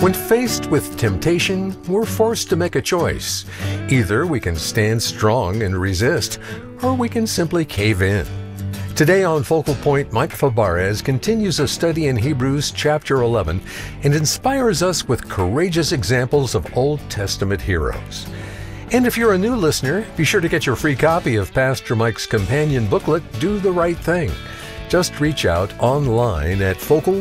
When faced with temptation, we're forced to make a choice. Either we can stand strong and resist, or we can simply cave in. Today on Focal Point, Mike Fabarez continues a study in Hebrews chapter 11 and inspires us with courageous examples of Old Testament heroes. And if you're a new listener, be sure to get your free copy of Pastor Mike's companion booklet, Do the Right Thing. Just reach out online at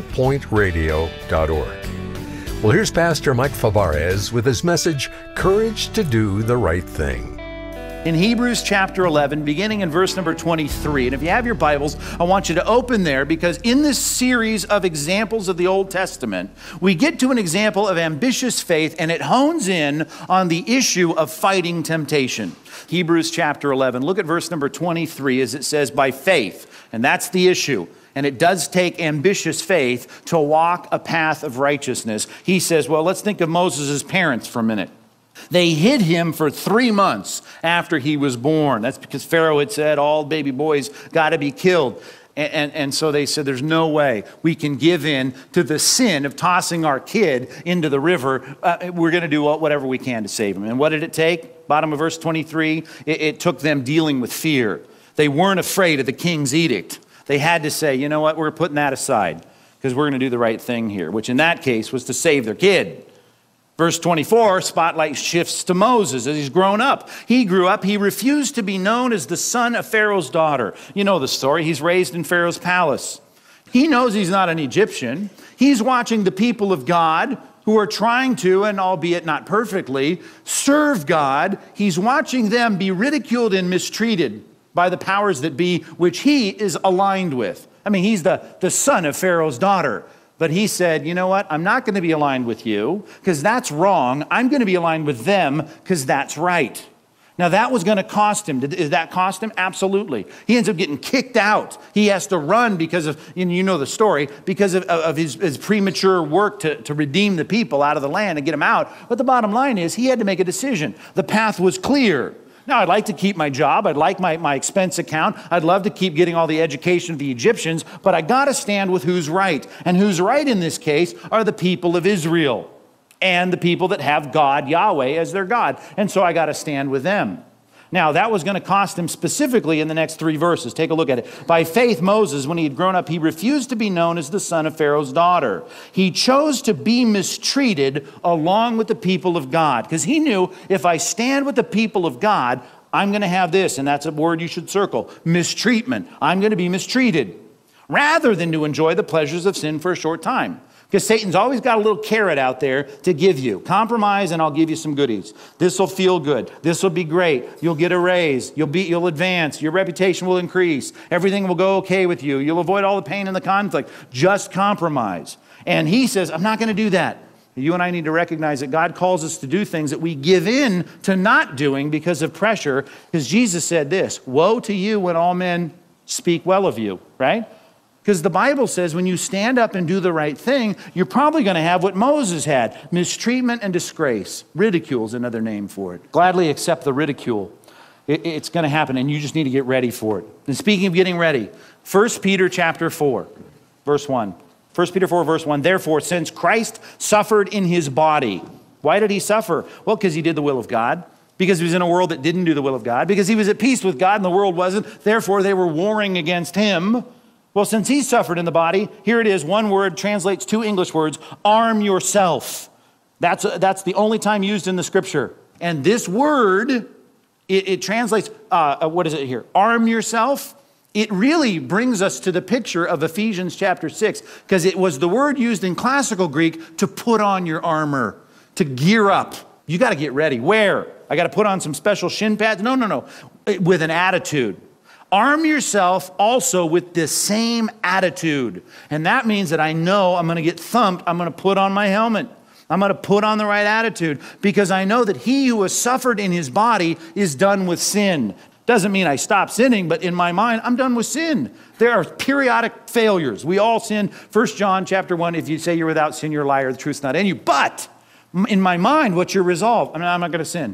focalpointradio.org. Well, here's Pastor Mike Fabarez with his message, Courage to Do the Right Thing. In Hebrews chapter 11, beginning in verse number 23. And if you have your Bibles, I want you to open there, because in this series of examples of the Old Testament, we get to an example of ambitious faith, and it hones in on the issue of fighting temptation. Hebrews chapter 11, look at verse number 23 as it says, by faith, and that's the issue. And it does take ambitious faith to walk a path of righteousness. He says, well, let's think of Moses' parents for a minute. They hid him for 3 months after he was born. That's because Pharaoh had said all baby boys got to be killed. And so they said, there's no way we can give in to the sin of tossing our kid into the river. We're going to do whatever we can to save him. And what did it take? Bottom of verse 23, it took them dealing with fear. They weren't afraid of the king's edict. They had to say, you know what, we're putting that aside because we're going to do the right thing here, which in that case was to save their kid. Verse 24, spotlight shifts to Moses as he's grown up. He grew up. He refused to be known as the son of Pharaoh's daughter. You know the story. He's raised in Pharaoh's palace. He knows he's not an Egyptian. He's watching the people of God who are trying to, and albeit not perfectly, serve God. He's watching them be ridiculed and mistreated by the powers that be, which he is aligned with. I mean, he's the son of Pharaoh's daughter. But he said, you know what? I'm not going to be aligned with you because that's wrong. I'm going to be aligned with them because that's right. Now, that was going to cost him. Did that cost him? Absolutely. He ends up getting kicked out. He has to run because of, you know the story, because of his premature work to redeem the people out of the land and get them out. But the bottom line is he had to make a decision. The path was clear. Now, I'd like to keep my job. I'd like my expense account. I'd love to keep getting all the education of the Egyptians, but I got to stand with who's right. And who's right in this case are the people of Israel and the people that have God, Yahweh, as their God. And so I got to stand with them. Now, that was going to cost him specifically in the next 3 verses. Take a look at it. By faith, Moses, when he had grown up, he refused to be known as the son of Pharaoh's daughter. He chose to be mistreated along with the people of God, because he knew if I stand with the people of God, I'm going to have this, and that's a word you should circle, mistreatment. I'm going to be mistreated, rather than to enjoy the pleasures of sin for a short time. Because Satan's always got a little carrot out there to give you. Compromise and I'll give you some goodies. This will feel good. This will be great. You'll get a raise. You'll advance. Your reputation will increase. Everything will go okay with you. You'll avoid all the pain and the conflict. Just compromise. And he says, I'm not going to do that. You and I need to recognize that God calls us to do things that we give in to not doing because of pressure. Because Jesus said this, woe to you when all men speak well of you, right? Because the Bible says when you stand up and do the right thing, you're probably going to have what Moses had, mistreatment and disgrace. Ridicule is another name for it. Gladly accept the ridicule. It's going to happen, and you just need to get ready for it. And speaking of getting ready, 1 Peter chapter 4, verse 1. 1 Peter 4, verse 1, therefore, since Christ suffered in his body. Why did he suffer? Well, because he did the will of God. Because he was in a world that didn't do the will of God. Because he was at peace with God and the world wasn't. Therefore, they were warring against him. Well, since he suffered in the body, here it is, one word translates 2 English words, arm yourself. That's the only time used in the scripture. And this word, it translates, what is it here? Arm yourself. It really brings us to the picture of Ephesians chapter 6, because it was the word used in classical Greek to put on your armor, to gear up. You got to get ready. Where? I got to put on some special shin pads? No. With an attitude. Arm yourself also with this same attitude. And that means that I know I'm going to get thumped. I'm going to put on my helmet. I'm going to put on the right attitude because I know that he who has suffered in his body is done with sin. Doesn't mean I stop sinning, but in my mind, I'm done with sin. There are periodic failures. We all sin. 1 John chapter 1, if you say you're without sin, you're a liar. The truth's not in you. But in my mind, what's your resolve? I'm not going to sin.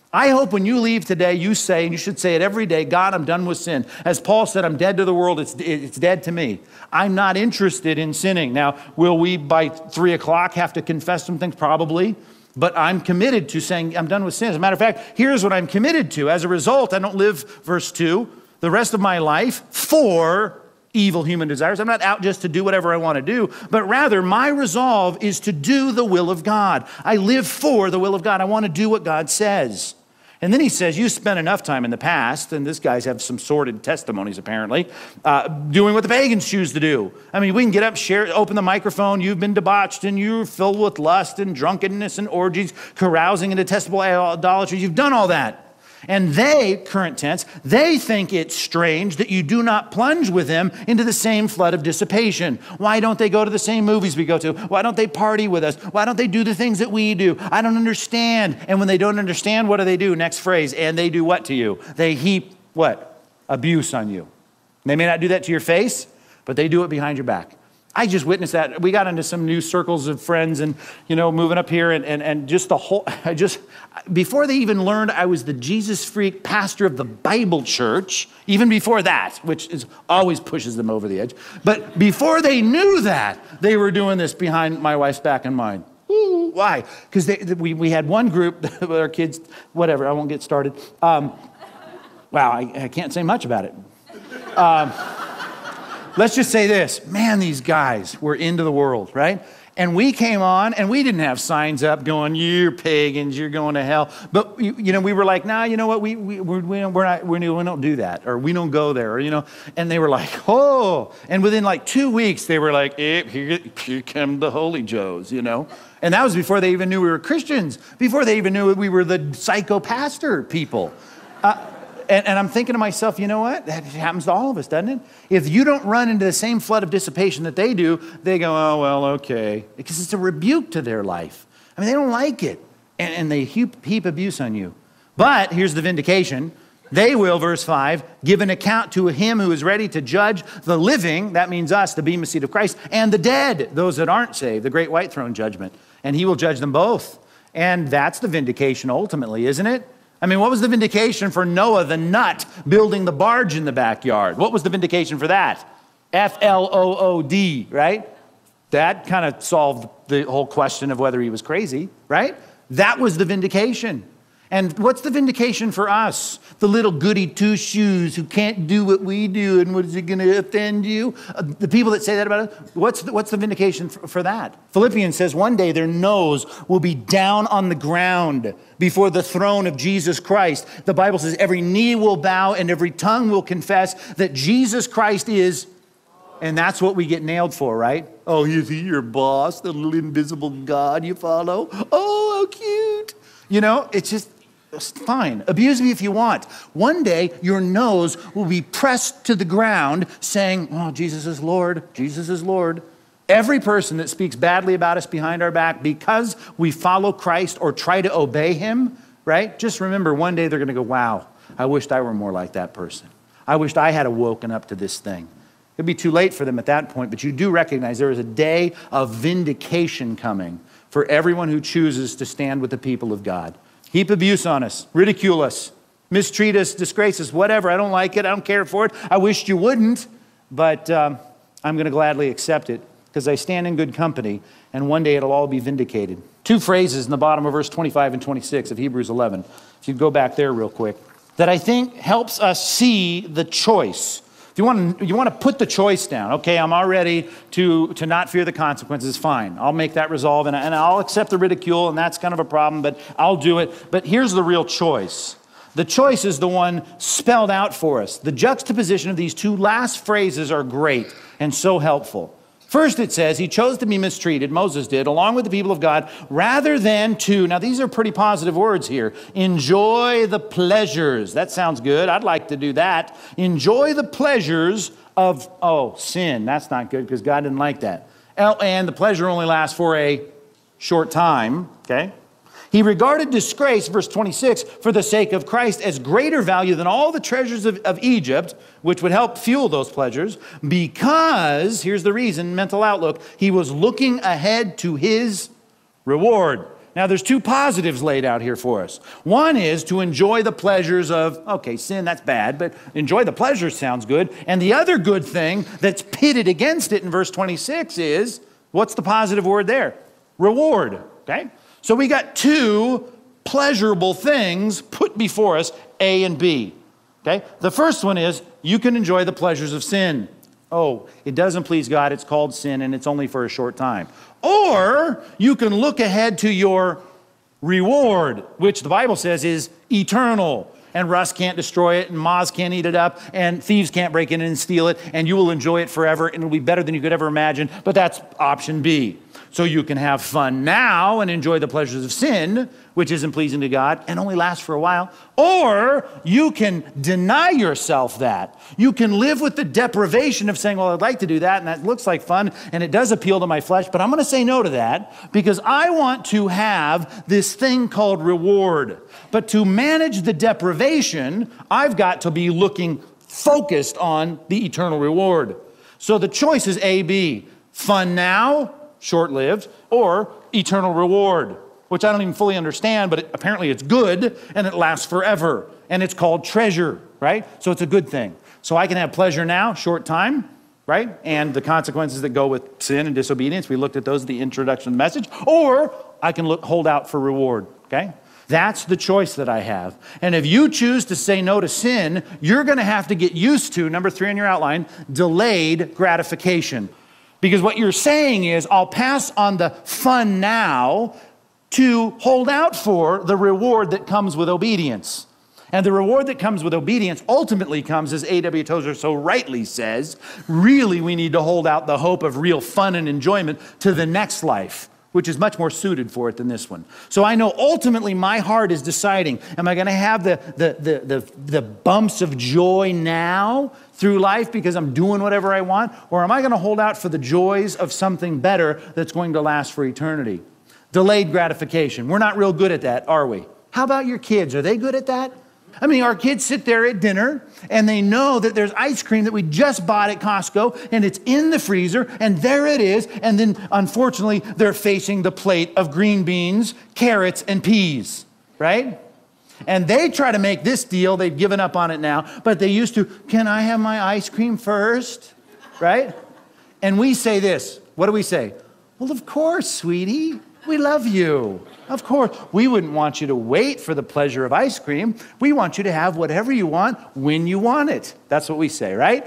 I hope when you leave today, you say, and you should say it every day, God, I'm done with sin. As Paul said, I'm dead to the world, it's dead to me. I'm not interested in sinning. Now, will we by 3 o'clock have to confess some things? Probably. But I'm committed to saying I'm done with sin. As a matter of fact, here's what I'm committed to. As a result, I don't live, verse 2, the rest of my life for evil human desires. I'm not out just to do whatever I want to do, but rather my resolve is to do the will of God. I live for the will of God. I want to do what God says. And then he says, you spent enough time in the past, and these guys have some sordid testimonies apparently, doing what the pagans choose to do. I mean, we can get up, share, open the microphone, you've been debauched, and you're filled with lust and drunkenness and orgies, carousing and detestable idolatry. You've done all that. And they, current tense, they think it's strange that you do not plunge with them into the same flood of dissipation. Why don't they go to the same movies we go to? Why don't they party with us? Why don't they do the things that we do? I don't understand. And when they don't understand, what do? Next phrase, and they do what to you? They heap what? Abuse on you. They may not do that to your face, but they do it behind your back. I just witnessed that. We got into some new circles of friends and, moving up here and just the whole, before they even learned I was the Jesus freak pastor of the Bible church, even before that, which always pushes them over the edge. But before they knew that, they were doing this behind my wife's back and mine. Ooh, why? Because we had one group with our kids, whatever, I won't get started. Wow, I can't say much about it. Let's just say this, man, these guys were into the world, right? And we came on and we didn't have signs up going, you're pagans, you're going to hell. But, we were like, nah, you know what, we don't do that, or we don't go there, and they were like, oh. And within like 2 weeks, they were like, here come the Holy Joes, And that was before they even knew we were Christians, before they even knew we were the psycho pastor people. And I'm thinking to myself, you know what? That happens to all of us, doesn't it? If you don't run into the same flood of dissipation that they do, they go, oh, well, okay. Because it's a rebuke to their life. I mean, they don't like it. And they heap abuse on you. But here's the vindication. They will, verse 5, give an account to him who is ready to judge the living, that means us, the bema seat of Christ, and the dead, those that aren't saved, the great white throne judgment. And he will judge them both. And that's the vindication ultimately, isn't it? I mean, what was the vindication for Noah, the nut, building the barge in the backyard? What was the vindication for that? Flood, right? That kind of solved the whole question of whether he was crazy, right? That was the vindication. And what's the vindication for us? The little goody two-shoes who can't do what we do, and what is it going to offend you? The people that say that about us, what's the vindication for that? Philippians says one day their nose will be down on the ground before the throne of Jesus Christ. The Bible says every knee will bow and every tongue will confess that Jesus Christ is, and that's what we get nailed for, right? Oh, is he your boss, the little invisible God you follow? Oh, how cute. It's fine. Abuse me if you want. One day, your nose will be pressed to the ground saying, oh, Jesus is Lord. Jesus is Lord. Every person that speaks badly about us behind our back because we follow Christ or try to obey him, right? Just remember, one day they're going to go, wow, I wished I were more like that person. I wished I had woken up to this thing. It'd be too late for them at that point, but you do recognize there is a day of vindication coming for everyone who chooses to stand with the people of God. Heap abuse on us, ridicule us, mistreat us, disgrace us, whatever. I don't like it. I don't care for it. I wished you wouldn't, but I'm going to gladly accept it because I stand in good company, and one day it'll all be vindicated. 2 phrases in the bottom of verse 25 and 26 of Hebrews 11, if you'd go back there real quick, that I think helps us see the choice. You want to put the choice down. Okay, I'm all ready to not fear the consequences. Fine, I'll make that resolve, and I'll accept the ridicule, and that's kind of a problem, but I'll do it. But here's the real choice. The choice is the one spelled out for us. The juxtaposition of these 2 last phrases are great and so helpful. First, it says, he chose to be mistreated, Moses did, along with the people of God, rather than to, now these are pretty positive words here, enjoy the pleasures. That sounds good. I'd like to do that. Enjoy the pleasures of, sin. That's not good because God didn't like that. And the pleasure only lasts for a short time, okay? He regarded disgrace, verse 26, for the sake of Christ as greater value than all the treasures of Egypt, which would help fuel those pleasures, because, here's the reason, mental outlook, he was looking ahead to his reward. Now, there's two positives laid out here for us. One is to enjoy the pleasures of, okay, sin, that's bad, but enjoy the pleasures sounds good. And the other good thing that's pitted against it in verse 26 is, what's the positive word there? Reward, okay? So we got two pleasurable things put before us, A and B, okay? The first one is, you can enjoy the pleasures of sin. Oh, it doesn't please God, it's called sin, and it's only for a short time. Or you can look ahead to your reward, which the Bible says is eternal. And rust can't destroy it, and moths can't eat it up, and thieves can't break in and steal it, and you will enjoy it forever, and it'll be better than you could ever imagine. But that's option B. So you can have fun now and enjoy the pleasures of sin, which isn't pleasing to God and only lasts for a while. Or you can deny yourself that. You can live with the deprivation of saying, well, I'd like to do that, and that looks like fun, and it does appeal to my flesh, but I'm going to say no to that because I want to have this thing called reward. But to manage the deprivation, I've got to be looking focused on the eternal reward. So the choice is A, B. Fun now, short-lived, or eternal reward, which I don't even fully understand, but apparently it's good, and it lasts forever, and it's called treasure, right? So it's a good thing. So I can have pleasure now, short time, right? And the consequences that go with sin and disobedience, we looked at those at the introduction of the message, or I can hold out for reward, okay? That's the choice that I have. And if you choose to say no to sin, you're going to have to get used to, number 3 on your outline, delayed gratification. Because what you're saying is, I'll pass on the fun now to hold out for the reward that comes with obedience. And the reward that comes with obedience ultimately comes, as A.W. Tozer so rightly says, really we need to hold out the hope of real fun and enjoyment to the next life, which is much more suited for it than this one. So I know ultimately my heart is deciding, am I going to have the bumps of joy now through life because I'm doing whatever I want? Or am I going to hold out for the joys of something better that's going to last for eternity? Delayed gratification. We're not real good at that, are we? How about your kids? Are they good at that? I mean, our kids sit there at dinner and they know that there's ice cream that we just bought at Costco and it's in the freezer and there it is. And then unfortunately, they're facing the plate of green beans, carrots, and peas, right? And they try to make this deal. They've given up on it now, but they used to, can I have my ice cream first? Right? And we say this. What do we say? Well, of course, sweetie. We love you. Of course, we wouldn't want you to wait for the pleasure of ice cream. We want you to have whatever you want when you want it. That's what we say, right?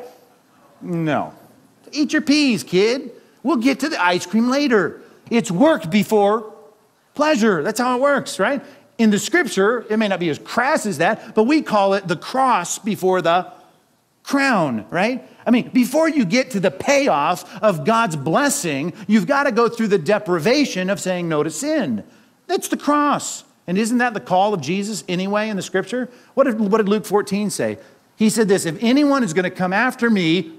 No. Eat your peas, kid. We'll get to the ice cream later. It's work before pleasure. That's how it works, right? In the scripture, it may not be as crass as that, but we call it the cross before the crown, right? I mean, before you get to the payoff of God's blessing, you've got to go through the deprivation of saying no to sin. That's the cross. And isn't that the call of Jesus anyway in the scripture? What did Luke 14 say? He said this, if anyone is going to come after me,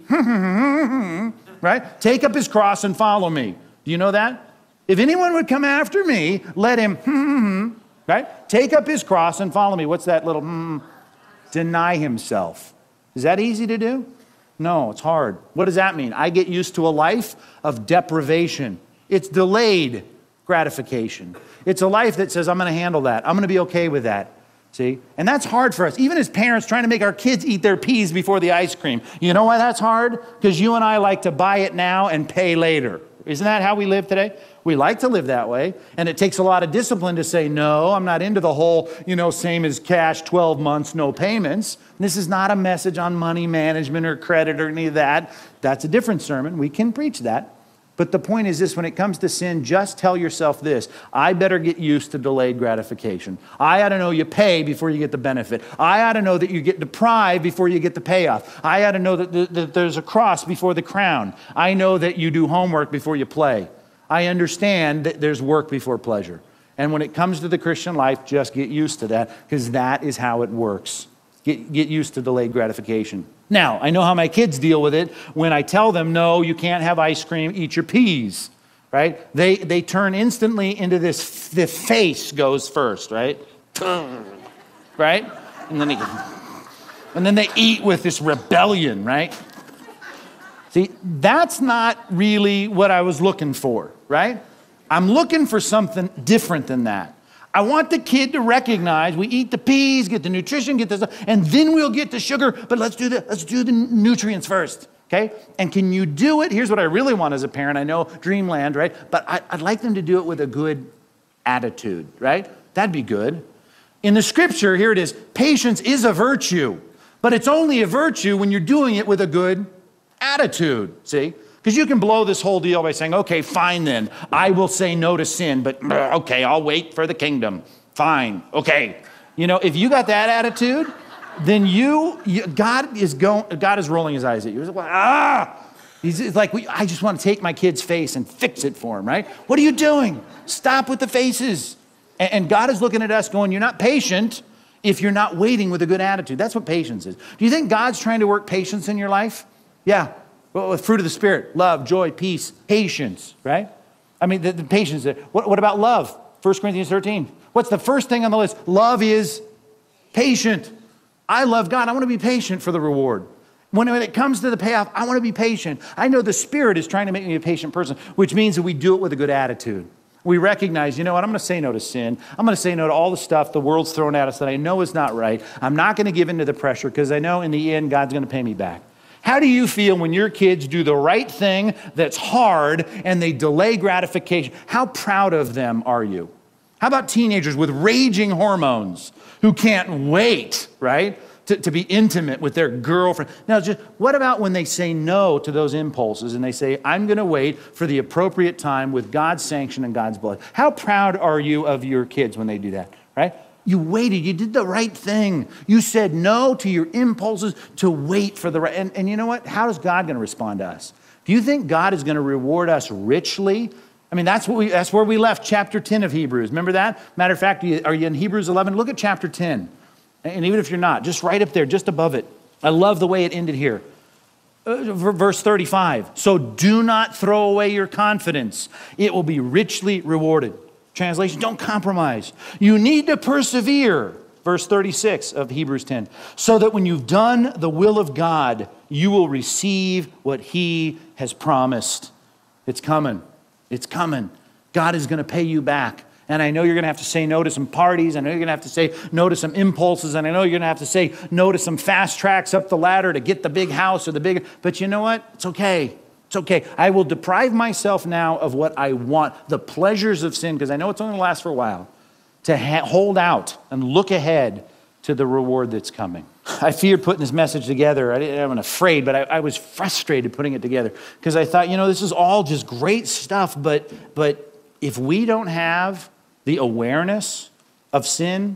right? Take up his cross and follow me. Do you know that? If anyone would come after me, let him, right? Take up his cross and follow me. What's that little deny himself. Is that easy to do? No, it's hard. What does that mean? I get used to a life of deprivation. It's delayed gratification. It's a life that says, I'm going to handle that. I'm going to be okay with that. See? And that's hard for us. Even as parents trying to make our kids eat their peas before the ice cream. You know why that's hard? Because you and I like to buy it now and pay later. Isn't that how we live today? We like to live that way. And it takes a lot of discipline to say, no, I'm not into the whole, same as cash, 12 months, no payments. This is not a message on money management or credit or any of that. That's a different sermon. We can preach that. But the point is this, when it comes to sin, just tell yourself this, I better get used to delayed gratification. I ought to know you pay before you get the benefit. I ought to know that you get deprived before you get the payoff. I ought to know that there's a cross before the crown. I know that you do homework before you play. I understand that there's work before pleasure. And when it comes to the Christian life, just get used to that, because that is how it works. Get used to delayed gratification. Now, I know how my kids deal with it when I tell them, no, you can't have ice cream, eat your peas, right? They turn instantly into the face goes first, right? Right? And then they eat with this rebellion, right? See, that's not really what I was looking for, right? I'm looking for something different than that. I want the kid to recognize we eat the peas, get the nutrition, get this, and then we'll get the sugar, but let's do the nutrients first, okay? And can you do it? Here's what I really want as a parent. I know dreamland, right? But I'd like them to do it with a good attitude, right? That'd be good. In the scripture, here it is, patience is a virtue, but it's only a virtue when you're doing it with a good attitude, see? Because you can blow this whole deal by saying, okay, fine then, I will say no to sin, but okay, I'll wait for the kingdom. Fine, okay. You know, if you got that attitude, then God is rolling his eyes at you. He's like, He's like, I just want to take my kid's face and fix it for him, right? What are you doing? Stop with the faces. And God is looking at us going, you're not patient if you're not waiting with a good attitude. That's what patience is. Do you think God's trying to work patience in your life? Yeah. Well, with fruit of the Spirit, love, joy, peace, patience, right? I mean, the patience. What about love? 1 Corinthians 13. What's the first thing on the list? Love is patient. I love God. I want to be patient for the reward. When it comes to the payoff, I want to be patient. I know the Spirit is trying to make me a patient person, which means that we do it with a good attitude. We recognize, you know what, I'm going to say no to sin. I'm going to say no to all the stuff the world's throwing at us that I know is not right. I'm not going to give in to the pressure because I know in the end, God's going to pay me back. How do you feel when your kids do the right thing that's hard and they delay gratification? How proud of them are you? How about teenagers with raging hormones who can't wait, right, to be intimate with their girlfriend? Now, what about when they say no to those impulses and they say, I'm going to wait for the appropriate time with God's sanction and God's blood? How proud are you of your kids when they do that, right? You waited. You did the right thing. You said no to your impulses to wait for the right. And you know what? How is God going to respond to us? Do you think God is going to reward us richly? I mean, that's where we left chapter 10 of Hebrews. Remember that? Matter of fact, are you in Hebrews 11? Look at chapter 10. And even if you're not, just right up there, just above it. I love the way it ended here. Verse 35. So do not throw away your confidence. It will be richly rewarded. Translation, don't compromise. You need to persevere. Verse 36 of Hebrews 10. So that when you've done the will of God, you will receive what he has promised. It's coming. It's coming. God is going to pay you back. And I know you're going to have to say no to some parties. I know you're going to have to say no to some impulses. And I know you're going to have to say no to some fast tracks up the ladder to get the big house or the big... But you know what? It's okay. It's okay. I will deprive myself now of what I want, the pleasures of sin, because I know it's only going to last for a while, to hold out and look ahead to the reward that's coming. I feared putting this message together. I'm afraid, but I was frustrated putting it together because I thought, this is all just great stuff, but if we don't have the awareness of sin,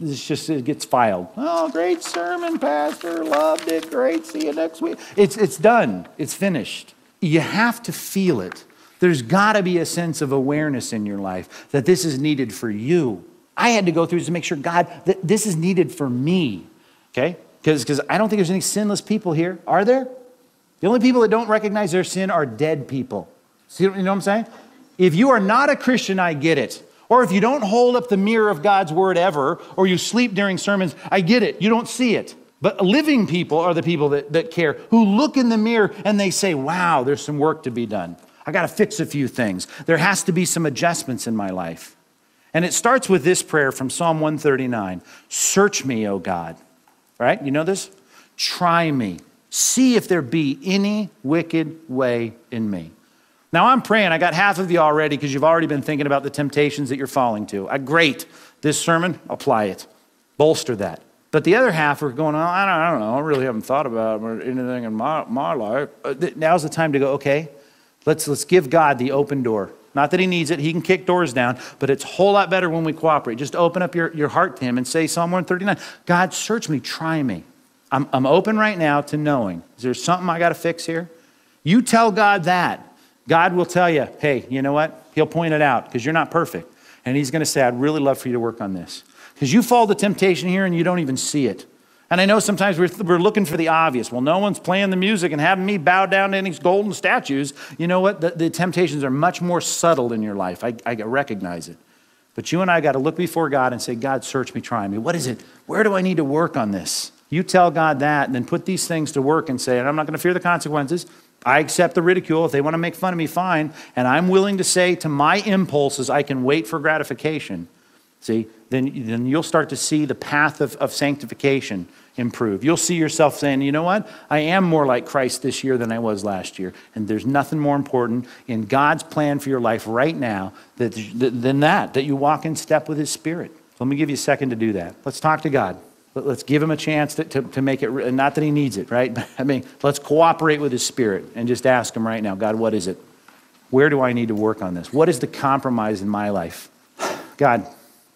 it gets filed. Oh, great sermon, Pastor. Loved it. Great. See you next week. It's done. It's finished. You have to feel it. There's got to be a sense of awareness in your life that this is needed for you. I had to go through this to make sure, God, that this is needed for me, okay? Because I don't think there's any sinless people here. Are there? The only people that don't recognize their sin are dead people. See, you know what I'm saying? If you are not a Christian, I get it. Or if you don't hold up the mirror of God's word ever, or you sleep during sermons, I get it. You don't see it. But living people are the people that care, who look in the mirror and they say, wow, there's some work to be done. I got to fix a few things. There has to be some adjustments in my life. And it starts with this prayer from Psalm 139. Search me, O God. All right, you know this? Try me. See if there be any wicked way in me. Now I'm praying, I got half of you already because you've already been thinking about the temptations that you're falling to. Great. This sermon, apply it. Bolster that. But the other half are going, I don't know, I really haven't thought about anything in my life. Now's the time to go, okay, let's give God the open door. Not that he needs it, he can kick doors down, but it's a whole lot better when we cooperate. Just open up your heart to him and say Psalm 139, God, search me, try me. I'm open right now to knowing. Is there something I got to fix here? You tell God that. God will tell you, hey, you know what? He'll point it out because you're not perfect. And he's going to say, I'd really love for you to work on this. Because you fall to temptation here and you don't even see it. And I know sometimes we're looking for the obvious. Well, no one's playing the music and having me bow down to any golden statues. You know what? The temptations are much more subtle in your life. I recognize it. But you and I got to look before God and say, God, search me, try me. What is it? Where do I need to work on this? You tell God that and then put these things to work and say, and I'm not going to fear the consequences, I accept the ridicule. If they want to make fun of me, fine. And I'm willing to say to my impulses, I can wait for gratification. See, then you'll start to see the path of sanctification improve. You'll see yourself saying, you know what? I am more like Christ this year than I was last year. And there's nothing more important in God's plan for your life right now than that you walk in step with his Spirit. So let me give you a second to do that. Let's talk to God. Let's give him a chance to make it, not that he needs it, right? But, I mean, let's cooperate with his Spirit and just ask him right now, God, what is it? Where do I need to work on this? What is the compromise in my life? God,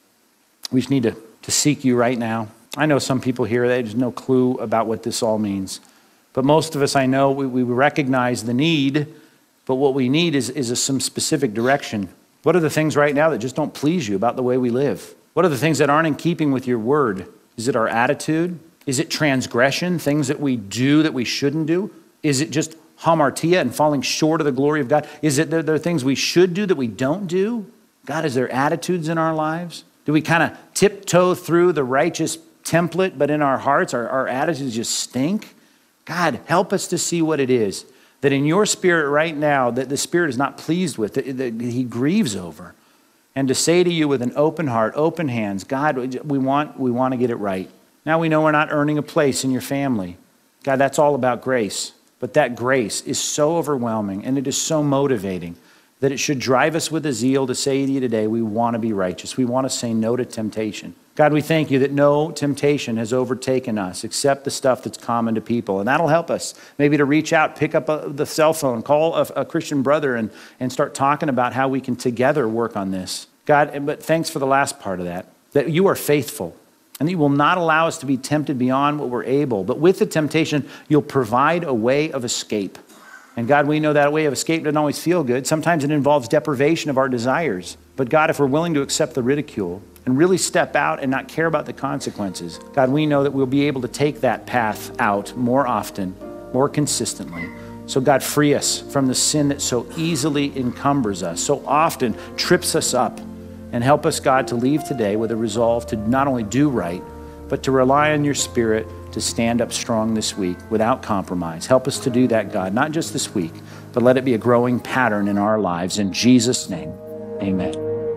we just need to seek you right now. I know some people here, they have no clue about what this all means. But most of us, I know, we recognize the need, but what we need is some specific direction. What are the things right now that just don't please you about the way we live? What are the things that aren't in keeping with your word? Is it our attitude? Is it transgression, things that we do that we shouldn't do? Is it just hamartia and falling short of the glory of God? Is it there are things we should do that we don't do? God, is there attitudes in our lives? Do we kind of tiptoe through the righteous template, but in our hearts, our attitudes just stink? God, help us to see what it is that in your Spirit right now, that the Spirit is not pleased with, that he grieves over. And to say to you with an open heart, open hands, God, we want to get it right. Now we know we're not earning a place in your family. God, that's all about grace. But that grace is so overwhelming and it is so motivating that it should drive us with a zeal to say to you today, we want to be righteous. We want to say no to temptation. God, we thank you that no temptation has overtaken us except the stuff that's common to people. And that'll help us maybe to reach out, pick up the cell phone, call a Christian brother and start talking about how we can together work on this. God, but thanks for the last part of that you are faithful and that you will not allow us to be tempted beyond what we're able. But with the temptation, you'll provide a way of escape. And God, we know that way of escape doesn't always feel good. Sometimes it involves deprivation of our desires. But God, if we're willing to accept the ridicule and really step out and not care about the consequences, God, we know that we'll be able to take that path out more often, more consistently. So God, free us from the sin that so easily encumbers us, so often trips us up, and help us, God, to leave today with a resolve to not only do right, but to rely on your Spirit to stand up strong this week without compromise. Help us to do that, God, not just this week, but let it be a growing pattern in our lives. In Jesus' name, amen.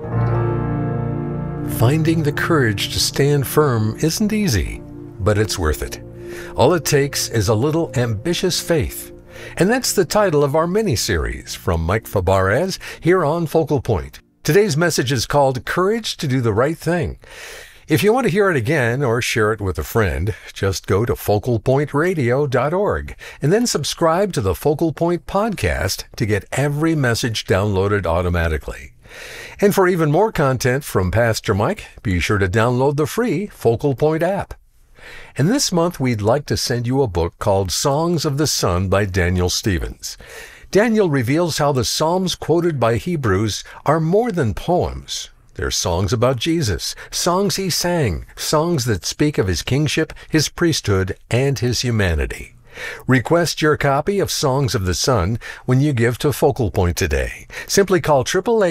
Finding the courage to stand firm isn't easy, but it's worth it. All it takes is a little ambitious faith. And that's the title of our mini-series from Mike Fabarez here on Focal Point. Today's message is called Courage to Do the Right Thing. If you want to hear it again or share it with a friend, just go to focalpointradio.org and then subscribe to the Focal Point podcast to get every message downloaded automatically. And for even more content from Pastor Mike, be sure to download the free Focal Point app. And this month, we'd like to send you a book called Songs of the Sun by Daniel Stevens. Daniel reveals how the Psalms quoted by Hebrews are more than poems. They're songs about Jesus, songs he sang, songs that speak of his kingship, his priesthood, and his humanity. Request your copy of Songs of the Sun when you give to Focal Point today. Simply call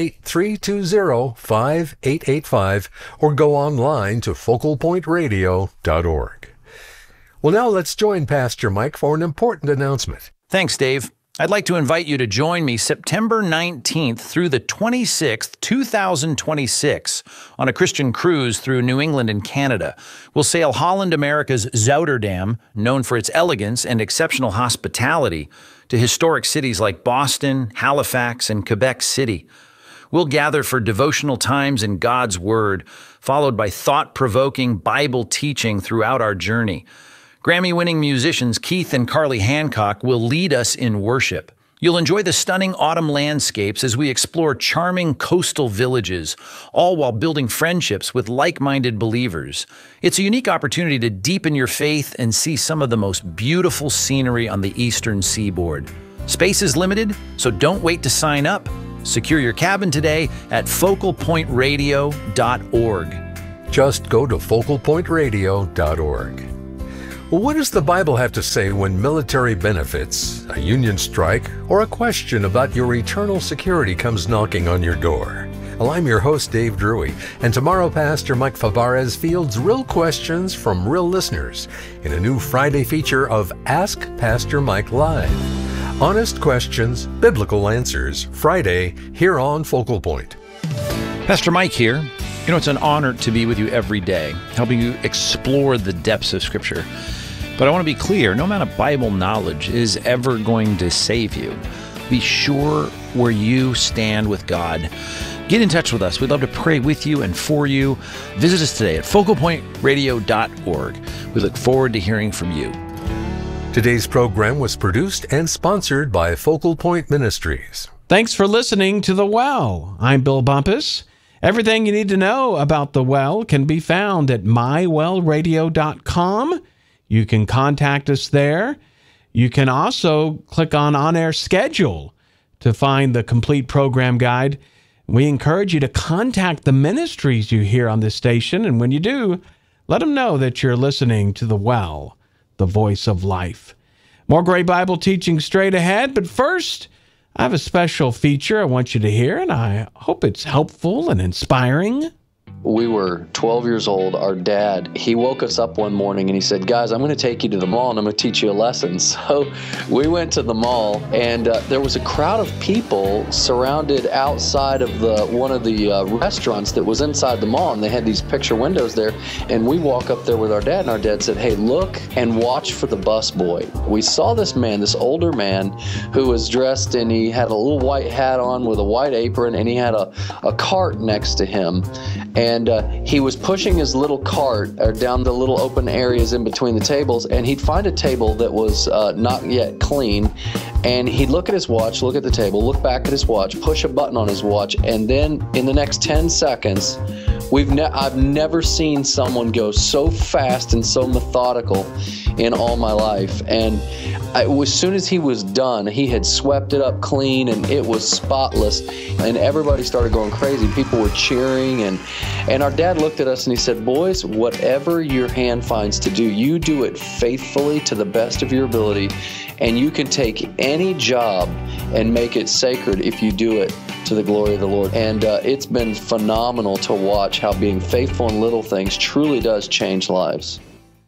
888-320-5885 or go online to focalpointradio.org. Well, now let's join Pastor Mike for an important announcement. Thanks, Dave. I'd like to invite you to join me September 19th through the 26th, 2026, on a Christian cruise through New England and Canada. We'll sail Holland America's Zouterdam, known for its elegance and exceptional hospitality, to historic cities like Boston, Halifax, and Quebec City. We'll gather for devotional times in God's Word, followed by thought-provoking Bible teaching throughout our journey. Grammy-winning musicians Keith and Carly Hancock will lead us in worship. You'll enjoy the stunning autumn landscapes as we explore charming coastal villages, all while building friendships with like-minded believers. It's a unique opportunity to deepen your faith and see some of the most beautiful scenery on the eastern seaboard. Space is limited, so don't wait to sign up. Secure your cabin today at focalpointradio.org. Just go to focalpointradio.org. Well, what does the Bible have to say when military benefits, a union strike, or a question about your eternal security comes knocking on your door? Well, I'm your host, Dave Drury, and tomorrow Pastor Mike Fabarez fields real questions from real listeners in a new Friday feature of Ask Pastor Mike Live. Honest questions, biblical answers, Friday, here on Focal Point. Pastor Mike here. You know, it's an honor to be with you every day, helping you explore the depths of Scripture. But I want to be clear, no amount of Bible knowledge is ever going to save you. Be sure where you stand with God. Get in touch with us. We'd love to pray with you and for you. Visit us today at focalpointradio.org. We look forward to hearing from you. Today's program was produced and sponsored by Focal Point Ministries. Thanks for listening to The Well. I'm Bill Bumpus. Everything you need to know about The Well can be found at mywellradio.com. You can contact us there. You can also click on air schedule to find the complete program guide. We encourage you to contact the ministries you hear on this station, and when you do, let them know that you're listening to The Well, the voice of life. More great Bible teaching straight ahead, but first, I have a special feature I want you to hear, and I hope it's helpful and inspiring. We were 12 years old. Our dad, he woke us up one morning and he said, guys, I'm going to take you to the mall and I'm going to teach you a lesson. So we went to the mall, and there was a crowd of people surrounded outside of one of the restaurants that was inside the mall, and they had these picture windows there. And we walk up there with our dad, and our dad said, hey, look and watch for the bus boy. We saw this man, this older man, who was dressed, and he had a little white hat on with a white apron, and he had a cart next to him. And he was pushing his little cart down the little open areas in between the tables, and he'd find a table that was not yet clean, and he'd look at his watch, look at the table, look back at his watch, push a button on his watch, and then in the next 10 seconds, I've never seen someone go so fast and so methodical in all my life. And as soon as he was done, he had swept it up clean, and it was spotless, and everybody started going crazy. People were cheering, and our dad looked at us and he said, boys, whatever your hand finds to do, you do it faithfully to the best of your ability, and you can take any job and make it sacred if you do it to the glory of the Lord. And it's been phenomenal to watch how being faithful in little things truly does change lives.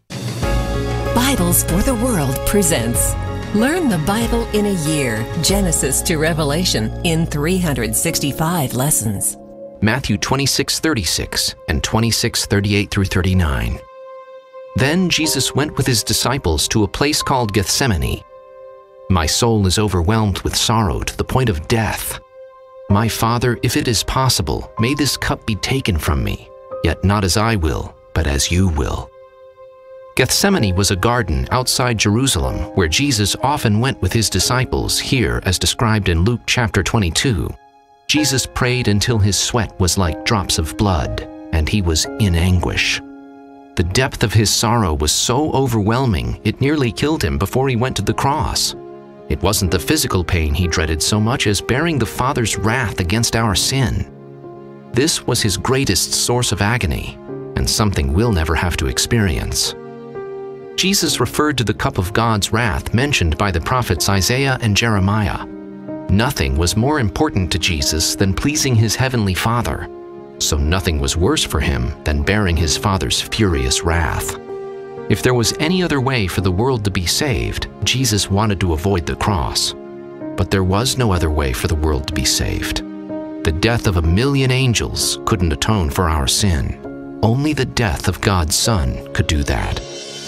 Bibles for the World presents Learn the Bible in a Year, Genesis to Revelation, in 365 lessons. Matthew 26:36 and 26:38 through 39. Then Jesus went with his disciples to a place called Gethsemane. My soul is overwhelmed with sorrow to the point of death. My Father, if it is possible, may this cup be taken from me, yet not as I will, but as you will. Gethsemane was a garden outside Jerusalem where Jesus often went with his disciples, here as described in Luke chapter 22. Jesus prayed until his sweat was like drops of blood, and he was in anguish. The depth of his sorrow was so overwhelming, it nearly killed him before he went to the cross. It wasn't the physical pain he dreaded so much as bearing the Father's wrath against our sin. This was his greatest source of agony, and something we'll never have to experience. Jesus referred to the cup of God's wrath mentioned by the prophets Isaiah and Jeremiah. Nothing was more important to Jesus than pleasing his heavenly Father, so nothing was worse for him than bearing his Father's furious wrath. If there was any other way for the world to be saved, Jesus wanted to avoid the cross. But there was no other way for the world to be saved. The death of 1,000,000 angels couldn't atone for our sin. Only the death of God's Son could do that.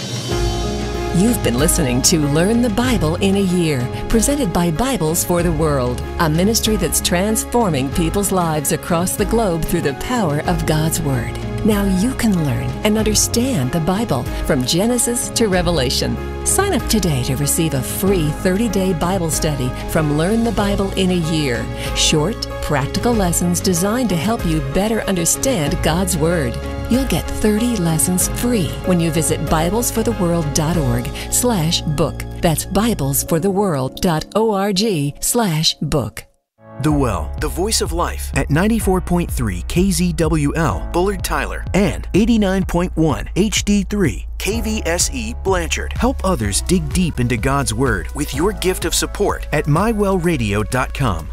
You've been listening to Learn the Bible in a Year, presented by Bibles for the World, a ministry that's transforming people's lives across the globe through the power of God's Word. Now you can learn and understand the Bible from Genesis to Revelation. Sign up today to receive a free 30-day Bible study from Learn the Bible in a Year. Short, practical lessons designed to help you better understand God's Word. You'll get 30 lessons free when you visit biblesfortheworld.org/book. That's biblesfortheworld.org/book. The Well, the voice of life at 94.3 KZWL, Bullard Tyler, and 89.1 HD3 KVSE Blanchard. Help others dig deep into God's Word with your gift of support at mywellradio.com.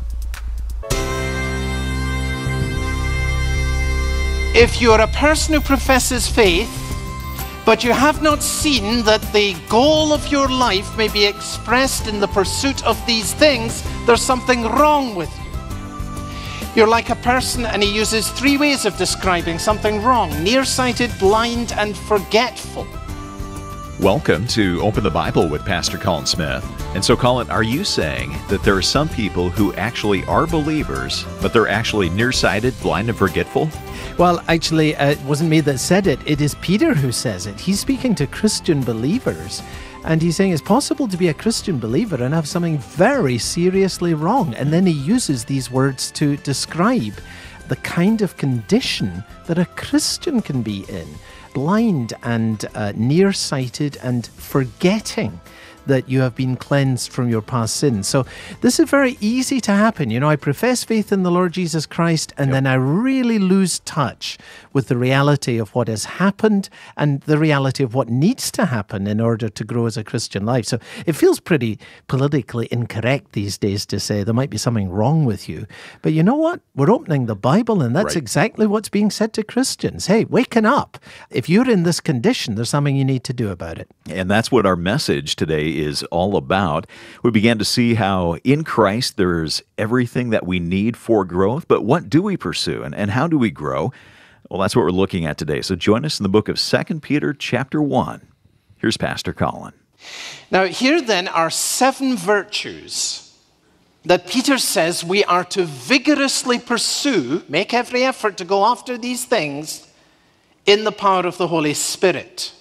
If you're a person who professes faith, But you have not seen that the goal of your life may be expressed in the pursuit of these things. There's something wrong with you. You're like a person, and he uses 3 ways of describing something wrong: nearsighted, blind, and forgetful. Welcome to Open the Bible with Pastor Colin Smith. And so, Colin, are you saying that there are some people who actually are believers, but they're actually nearsighted, blind, and forgetful? Well, actually, it wasn't me that said it. It is Peter who says it. He's speaking to Christian believers, and he's saying it's possible to be a Christian believer and have something very seriously wrong. And then he uses these words to describe the kind of condition that a Christian can be in: blind and nearsighted and forgetting that you have been cleansed from your past sins. So this is very easy to happen. You know, I profess faith in the Lord Jesus Christ, and then I really lose touch with the reality of what has happened and the reality of what needs to happen in order to grow as a Christian life. So it feels pretty politically incorrect these days to say there might be something wrong with you. But you know what? We're opening the Bible, and that's exactly what's being said to Christians. Hey, waken up. If you're in this condition, there's something you need to do about it. And that's what our message today is all about. We began to see how in Christ there's everything that we need for growth, but what do we pursue and how do we grow? Well, that's what we're looking at today. So join us in the book of 2 Peter chapter 1. Here's Pastor Colin. Now, here then are 7 virtues that Peter says we are to vigorously pursue, make every effort to go after these things in the power of the Holy Spirit.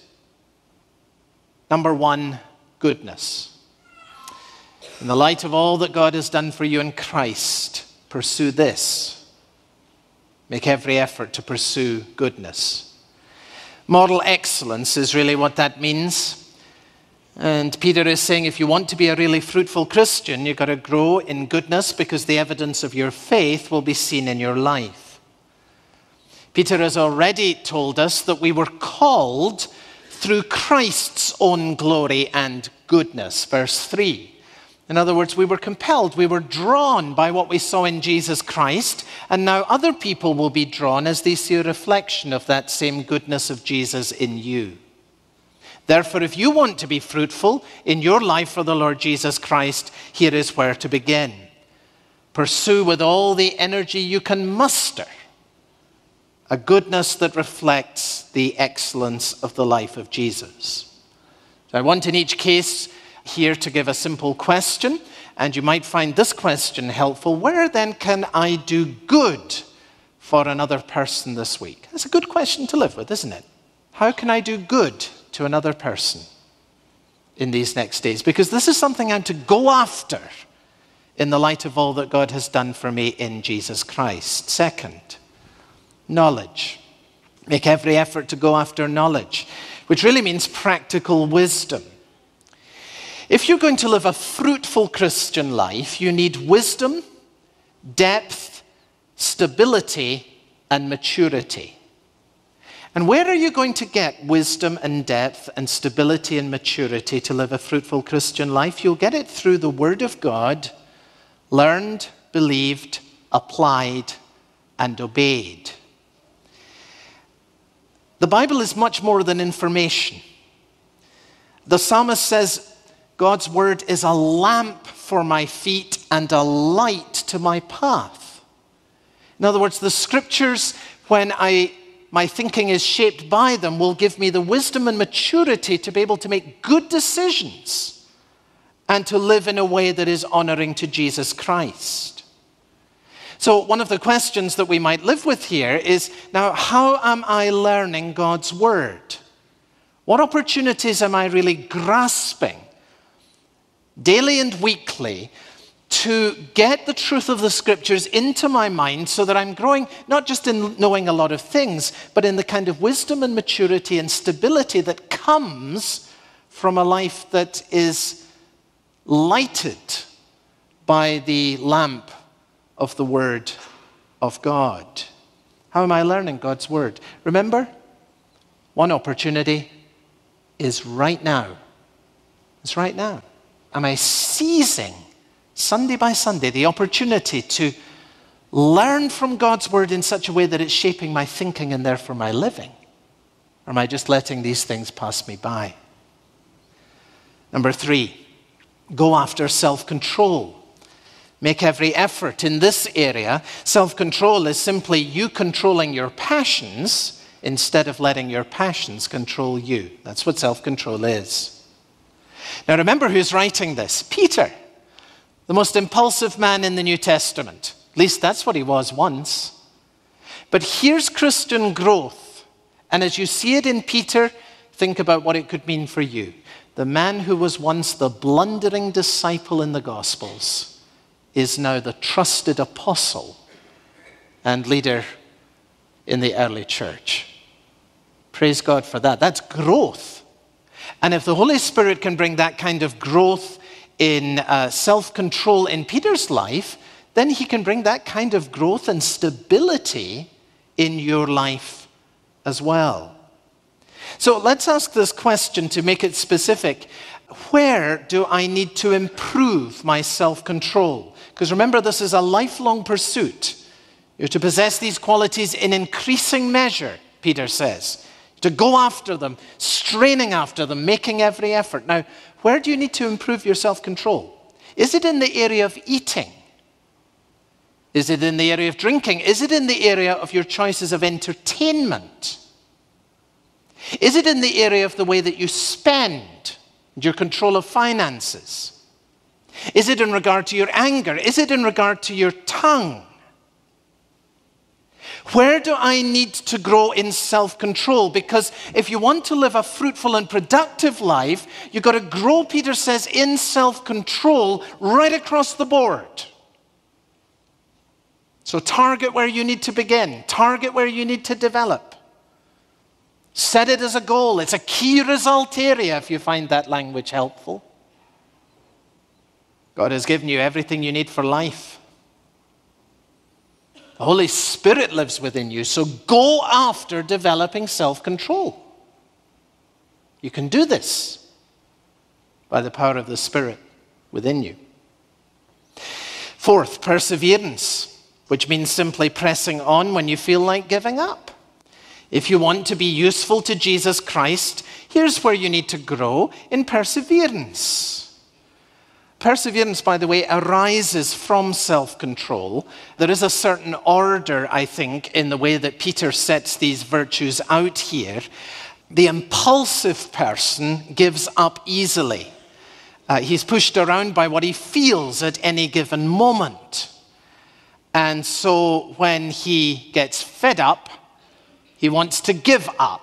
Number 1, goodness. In the light of all that God has done for you in Christ, pursue this. Make every effort to pursue goodness. Moral excellence is really what that means. And Peter is saying if you want to be a really fruitful Christian, you've got to grow in goodness, because the evidence of your faith will be seen in your life. Peter has already told us that we were called through Christ's own glory and goodness. Verse 3. In other words, we were compelled, we were drawn by what we saw in Jesus Christ, and now other people will be drawn as they see a reflection of that same goodness of Jesus in you. Therefore, if you want to be fruitful in your life for the Lord Jesus Christ, here is where to begin. Pursue with all the energy you can muster a goodness that reflects the excellence of the life of Jesus. So I want in each case here to give a simple question, and you might find this question helpful. Where then can I do good for another person this week? That's a good question to live with, isn't it? How can I do good to another person in these next days? Because this is something I'm to go after in the light of all that God has done for me in Jesus Christ. Second, knowledge. Make every effort to go after knowledge, which really means practical wisdom. If you're going to live a fruitful Christian life, you need wisdom, depth, stability, and maturity. And where are you going to get wisdom and depth and stability and maturity to live a fruitful Christian life? You'll get it through the Word of God, learned, believed, applied, and obeyed. The Bible is much more than information. The psalmist says, God's word is a lamp for my feet and a light to my path. In other words, the scriptures, when my thinking is shaped by them, will give me the wisdom and maturity to be able to make good decisions and to live in a way that is honoring to Jesus Christ. So one of the questions that we might live with here is, now, how am I learning God's word? What opportunities am I really grasping daily and weekly to get the truth of the scriptures into my mind so that I'm growing not just in knowing a lot of things, but in the kind of wisdom and maturity and stability that comes from a life that is lighted by the lamp of the Word of God. How am I learning God's Word? Remember, one opportunity is right now. It's right now. Am I seizing Sunday by Sunday the opportunity to learn from God's Word in such a way that it's shaping my thinking and therefore my living? Or am I just letting these things pass me by? Number 3, go after self-control. Make every effort in this area. Self-control is simply you controlling your passions instead of letting your passions control you. That's what self-control is. Now remember who's writing this. Peter, the most impulsive man in the New Testament. At least that's what he was once. But here's Christian growth. And as you see it in Peter, think about what it could mean for you. The man who was once the blundering disciple in the Gospels is now the trusted apostle and leader in the early church. Praise God for that. That's growth. And if the Holy Spirit can bring that kind of growth in self-control in Peter's life, then he can bring that kind of growth and stability in your life as well. So let's ask this question to make it specific. Where do I need to improve my self-control? Because remember, this is a lifelong pursuit. You're to possess these qualities in increasing measure, Peter says. To go after them, straining after them, making every effort. Now, where do you need to improve your self-control? Is it in the area of eating? Is it in the area of drinking? Is it in the area of your choices of entertainment? Is it in the area of the way that you spend, your control of finances? Is it in regard to your anger? Is it in regard to your tongue? Where do I need to grow in self-control? Because if you want to live a fruitful and productive life, you've got to grow, Peter says, in self-control right across the board. So target where you need to begin. Target where you need to develop. Set it as a goal. It's a key result area if you find that language helpful. God has given you everything you need for life. The Holy Spirit lives within you, so go after developing self-control. You can do this by the power of the Spirit within you. 4th, perseverance, which means simply pressing on when you feel like giving up. If you want to be useful to Jesus Christ, here's where you need to grow in perseverance. Perseverance, by the way, arises from self-control. There is a certain order, I think, in the way that Peter sets these virtues out here. The impulsive person gives up easily. He's pushed around by what he feels at any given moment. And so when he gets fed up, he wants to give up.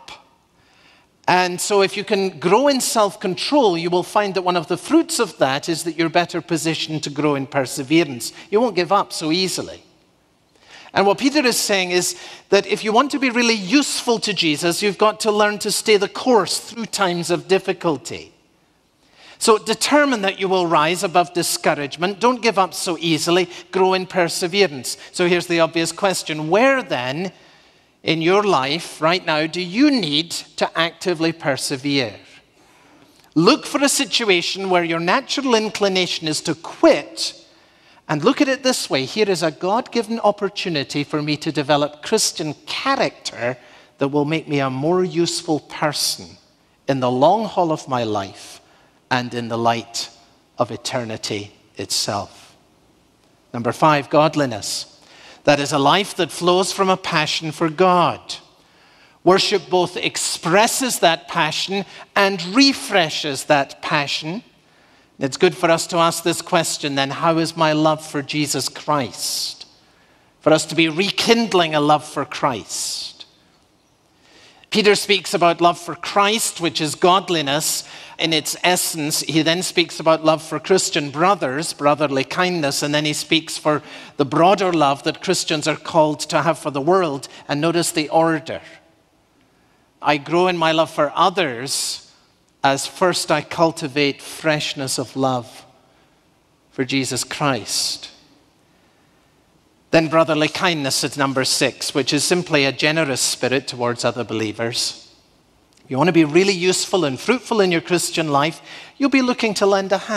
And so if you can grow in self-control, you will find that one of the fruits of that is that you're better positioned to grow in perseverance. You won't give up so easily. And what Peter is saying is that if you want to be really useful to Jesus, you've got to learn to stay the course through times of difficulty. So determine that you will rise above discouragement. Don't give up so easily. Grow in perseverance. So here's the obvious question. Where then in your life right now do you need to actively persevere? Look for a situation where your natural inclination is to quit, and look at it this way. Here is a God-given opportunity for me to develop Christian character that will make me a more useful person in the long haul of my life and in the light of eternity itself. Number 5, godliness. That is a life that flows from a passion for God. Worship both expresses that passion and refreshes that passion. It's good for us to ask this question then, how is my love for Jesus Christ? For us to be rekindling a love for Christ. Peter speaks about love for Christ, which is godliness in its essence. He then speaks about love for Christian brothers, brotherly kindness, and then he speaks for the broader love that Christians are called to have for the world. And notice the order. I grow in my love for others as first I cultivate freshness of love for Jesus Christ. Then brotherly kindness at number 6, which is simply a generous spirit towards other believers. If you want to be really useful and fruitful in your Christian life, you'll be looking to lend a hand.